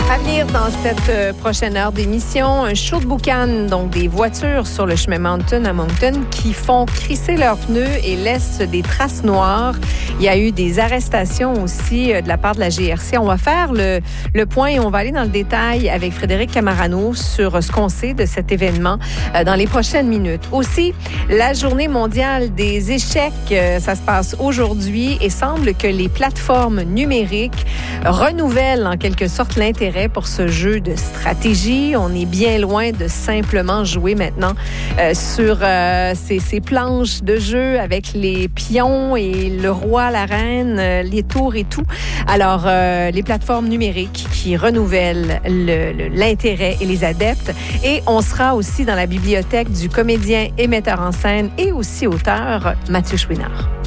À venir dans cette prochaine heure d'émission, un show de boucan, donc des voitures sur le chemin Mountain à Moncton qui font crisser leurs pneus et laissent des traces noires. Il y a eu des arrestations aussi de la part de la GRC. On va faire le point et on va aller dans le détail avec Frédéric Camarano sur ce qu'on sait de cet événement dans les prochaines minutes. Aussi, la journée mondiale des échecs, ça se passe aujourd'hui et semble que les plateformes numériques renouvellent en quelque sorte l'intérêt pour ce jeu de stratégie. On est bien loin de simplement jouer maintenant sur ces planches de jeu avec les pions et le roi, la reine, les tours et tout. Alors, les plateformes numériques qui renouvellent l'intérêt et les adeptes. Et on sera aussi dans la bibliothèque du comédien et metteur en scène et aussi auteur Mathieu Chouinard.